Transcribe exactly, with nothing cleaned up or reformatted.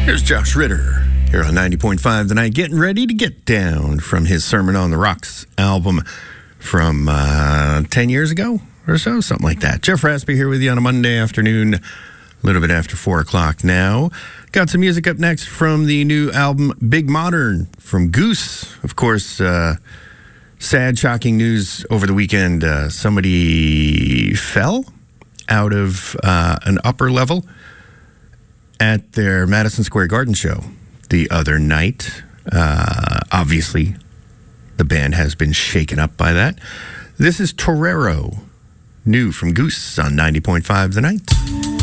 Here's Josh Ritter here on ninety point five The Night, getting ready to get down from his Sermon on the Rocks album from uh, ten years ago or so, something like that. Jeff Raspy here with you on a Monday afternoon, a little bit after four o'clock now. Got some music up next from the new album Big Modern from Goose. Of course, uh, sad, shocking news over the weekend. Uh, somebody fell out of uh, an upper level at their Madison Square Garden show the other night. Uh, obviously, the band has been shaken up by that. This is Torero, new from Goose on ninety point five The Night.